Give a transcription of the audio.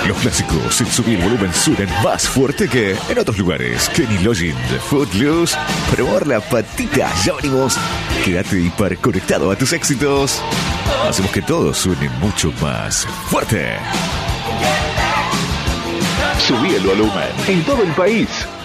Los clásicos en Subí el Volumen suenan más fuerte que en otros lugares. Kenny Loggins, Footloose, probar la patita. Ya venimos. Quédate hiperconectado a tus éxitos. Hacemos que todo suene mucho más fuerte. Subí el volumen en todo el país.